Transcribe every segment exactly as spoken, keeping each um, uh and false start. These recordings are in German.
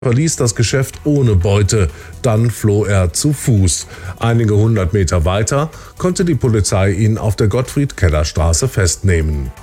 verließ das Geschäft ohne Beute. Dann floh er zu Fuß. Einige hundert Meter weiter konnte die Polizei ihn auf der Gottfried-Keller-Straße festnehmen.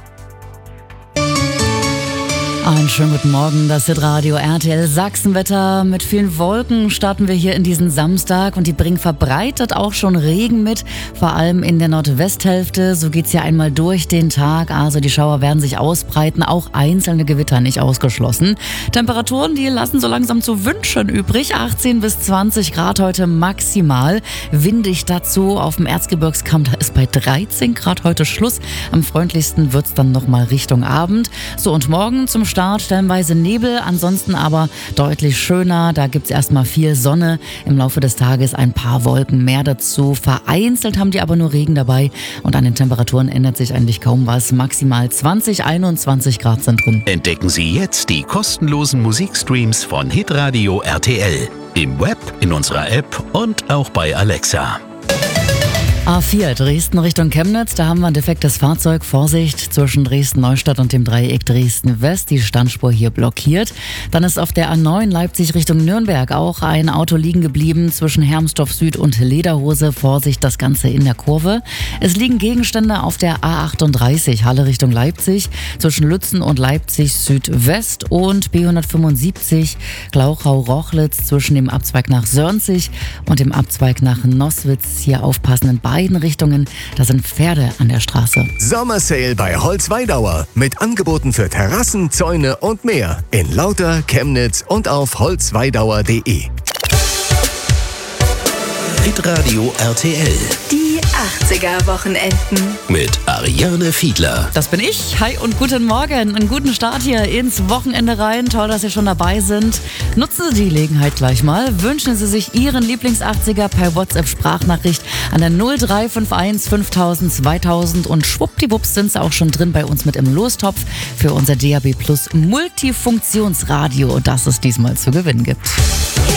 Einen schönen guten Morgen, das Hitradio R T L Sachsenwetter. Mit vielen Wolken starten wir hier in diesen Samstag und die bringen verbreitet auch schon Regen mit, vor allem in der Nordwesthälfte. So geht's ja einmal durch den Tag, also die Schauer werden sich ausbreiten, auch einzelne Gewitter nicht ausgeschlossen. Temperaturen, die lassen so langsam zu wünschen übrig, achtzehn bis zwanzig Grad heute maximal. Windig dazu auf dem Erzgebirgskamm, da ist bei dreizehn Grad heute Schluss. Am freundlichsten wird's dann nochmal Richtung Abend. So, und morgen zum Start stellenweise Nebel, ansonsten aber deutlich schöner. Da gibt's erstmal viel Sonne, im Laufe des Tages ein paar Wolken mehr dazu. Vereinzelt haben die aber nur Regen dabei und an den Temperaturen ändert sich eigentlich kaum was. Maximal zwanzig, einundzwanzig Grad sind drin. Entdecken Sie jetzt die kostenlosen Musikstreams von Hitradio R T L. Im Web, in unserer App und auch bei Alexa. A vier Dresden Richtung Chemnitz, da haben wir ein defektes Fahrzeug. Vorsicht zwischen Dresden-Neustadt und dem Dreieck Dresden-West, die Standspur hier blockiert. Dann ist auf der A neun Leipzig Richtung Nürnberg auch ein Auto liegen geblieben zwischen Hermsdorf Süd und Lederhose. Vorsicht, das Ganze in der Kurve. Es liegen Gegenstände auf der A achtunddreißig Halle Richtung Leipzig zwischen Lützen und Leipzig Südwest und B hundertfünfundsiebzig Glauchau-Rochlitz zwischen dem Abzweig nach Sörnzig und dem Abzweig nach Nosswitz. Hier aufpassen, in beiden Richtungen, da sind Pferde an der Straße. Sommersale bei Holzweidauer mit Angeboten für Terrassen, Zäune und mehr in Lauter, Chemnitz und auf holzweidauer punkt de. Hitradio R T L. Die achtziger-Wochenenden. Mit Ariane Fiedler. Das bin ich. Hi und guten Morgen. Einen guten Start hier ins Wochenende rein. Toll, dass Sie schon dabei sind. Nutzen Sie die Gelegenheit gleich mal. Wünschen Sie sich Ihren Lieblingsachtziger per WhatsApp-Sprachnachricht an der null drei fünf eins fünftausend zweitausend und schwuppdiwupps sind Sie auch schon drin bei uns mit im Lostopf für unser D A B Plus Multifunktionsradio, das es diesmal zu gewinnen gibt.